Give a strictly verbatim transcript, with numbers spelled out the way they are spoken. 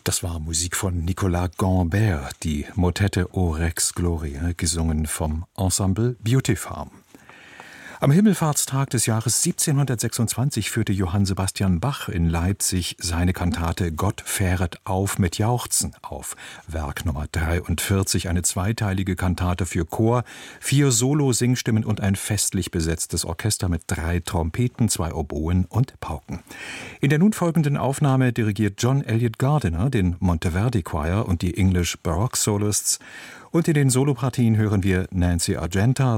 Das war Musik von Nicolas Gambert, die Motette O Rex Gloria, gesungen vom Ensemble Beauty Farm. Am Himmelfahrtstag des Jahres siebzehnhundertsechsundzwanzig führte Johann Sebastian Bach in Leipzig seine Kantate »Gott fähret auf mit Jauchzen« auf. Werk Nummer dreiundvierzig, eine zweiteilige Kantate für Chor, vier Solo-Singstimmen und ein festlich besetztes Orchester mit drei Trompeten, zwei Oboen und Pauken. In der nun folgenden Aufnahme dirigiert John Elliott Gardiner den Monteverdi Choir und die English Baroque Soloists. Und in den Solopartien hören wir Nancy Argenta,